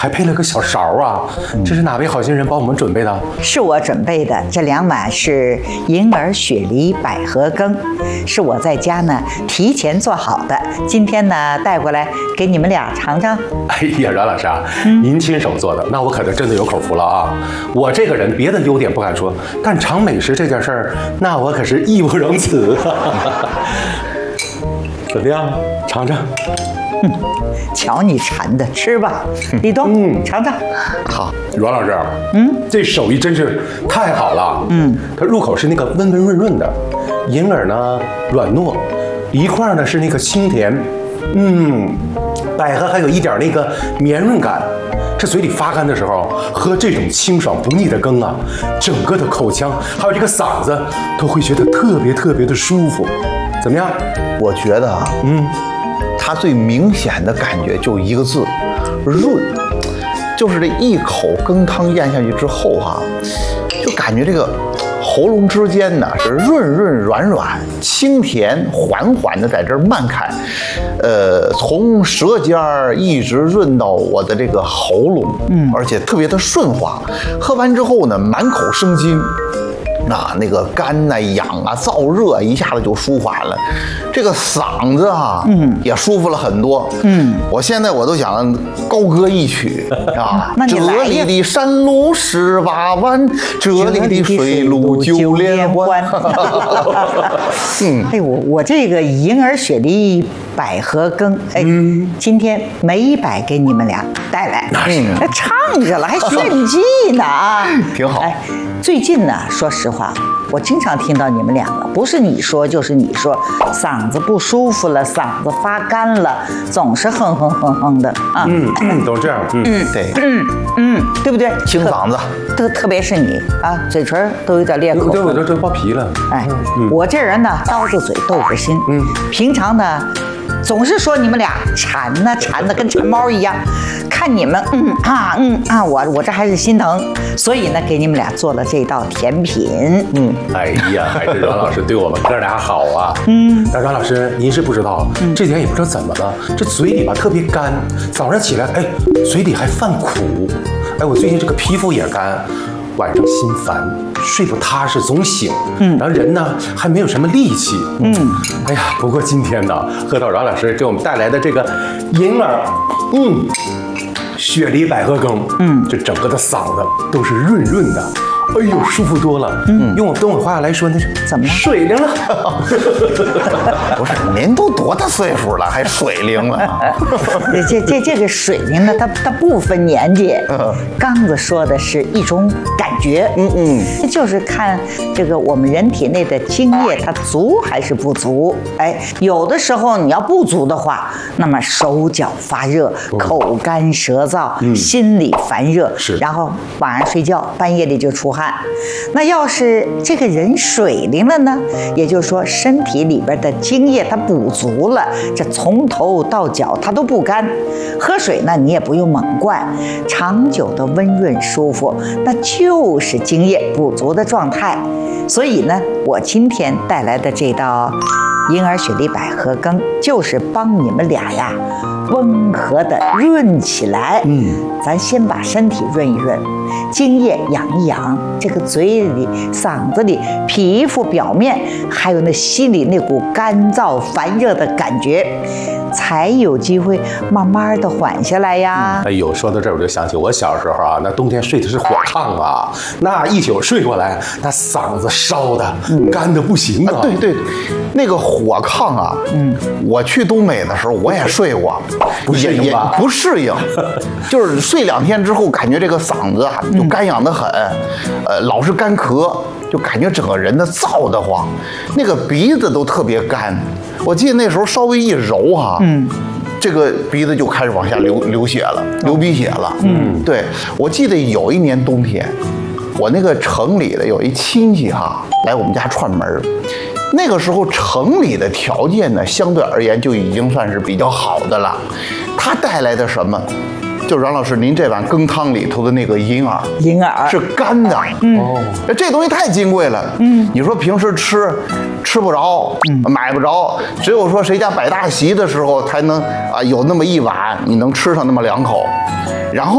还配了个小勺啊，这是哪位好心人帮我们准备的？ 是我准备的，这2碗是银耳雪梨百合羹，是我在家呢提前做好的，今天呢带过来给你们俩尝尝。 哎呀，阮老师啊，您亲手做的，那我可真的有口福了啊！我这个人别的优点不敢说，但尝美食这件事儿，那我可是义不容辞。怎么样？尝尝。 瞧你馋的，吃吧，立冬，尝尝。 好，阮老师，这手艺真是太好了。它入口是那个温温润润的，银耳呢软糯，梨块呢是那个清甜，百合还有一点那个绵润感。这嘴里发干的时候，喝这种清爽不腻的羹啊，整个的口腔还有这个嗓子都会觉得特别特别的舒服。怎么样？ 我觉得啊，它最明显的感觉就一个字，润。就是这一口羹汤咽下去之后哈，就感觉这个喉咙之间呢是润润软软，清甜缓缓的在这儿漫开，从舌尖儿一直润到我的这个喉咙，而且特别的顺滑。喝完之后呢，满口生津。那个干呐、痒啊、燥热一下子就舒缓了，这个嗓子啊，也舒服了很多。我现在我都想高歌一曲啊，这里的山路18弯，这里的水路9连环。 哎，我这个银耳雪梨百合羹，哎，今天没白给你们俩带来，唱着了还炫技呢啊， 挺好。 哎，最近呢，说实话，我经常听到你们两个，不是你说就是你说，嗓子不舒服了，嗓子发干了，总是哼哼哼哼的啊。 都这样。 对， 对不对？ 清嗓子。 特别是你啊，嘴唇都有点裂口。 对，我这爆皮了。 哎，我这人呢，刀子嘴豆腐心。平常呢，总是说你们俩馋的跟馋猫一样，看你们我这还是心疼，所以呢给你们俩做了这道甜品。 哎呀，还是阮老师对我们哥俩好啊。但阮老师您是不知道，这几天也不知道怎么了，这嘴里吧特别干，早上起来嘴里还犯苦，我最近这个皮肤也干，晚上心烦，睡不踏实，总醒，然后人呢还没有什么力气。哎呀，不过今天呢，喝到阮老师给我们带来的这个银耳，雪梨百合羹，这整个的嗓子都是润润的。哎呦，舒服多了。用我东北话来说，那是怎么了？ 水灵了。 不是，您都多大岁数了，还水灵了？ 这个水灵呢，它不分年纪。刚子说的是一种感觉。就是看这个我们人体内的津液它足还是不足。有的时候你要不足的话，那么手脚发热，口干舌燥，心里烦热，然后晚上睡觉，半夜里就出汗。那要是这个人水灵了呢，也就是说身体里边的津液它补足了，这从头到脚它都不干。喝水呢你也不用猛灌，长久的温润舒服，那就是津液补足的状态。所以呢，我今天带来的这道银耳雪梨百合羹，就是帮你们俩呀温和的润起来。咱先把身体润一润，津液养一养，这个嘴里、嗓子里、皮肤表面，还有那心里那股干燥烦热的感觉，才有机会慢慢的缓下来呀。 哎呦，说到这儿我就想起我小时候啊，那冬天睡的是火炕啊，那一宿睡过来，那嗓子烧的干的不行啊。 对，那个火炕啊，我去东北的时候我也睡过， 不适应吧？ 不适应，就是睡2天之后，感觉这个嗓子啊就干痒得很，老是干咳，就感觉整个人的燥得慌，那个鼻子都特别干。我记得那时候稍微一揉哈，这个鼻子就开始往下流血了，流鼻血了。对，我记得有一年冬天，我那个城里的有一亲戚哈来我们家串门，那个时候城里的条件呢相对而言就已经算是比较好的了。他带来的什么？就阮老师，您这碗羹汤里头的那个银耳是干的。这东西太金贵了。你说平时吃不着，买不着，只有说谁家摆大席的时候才能有那么一碗，你能吃上那么2口。然后